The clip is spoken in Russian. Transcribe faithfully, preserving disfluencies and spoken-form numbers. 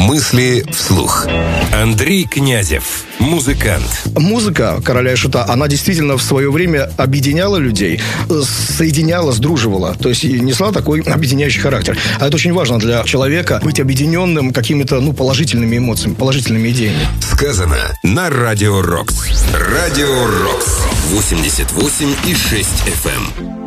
Мысли вслух. Андрей Князев, музыкант. Музыка «Короля и Шута», она действительно в свое время объединяла людей, соединяла, сдруживала. То есть несла такой объединяющий характер. А это очень важно для человека, быть объединенным какими-то, ну, положительными эмоциями, положительными идеями. Сказано на Радио Рокс. Радио Рокс. восемьдесят восемь и шесть эф эм.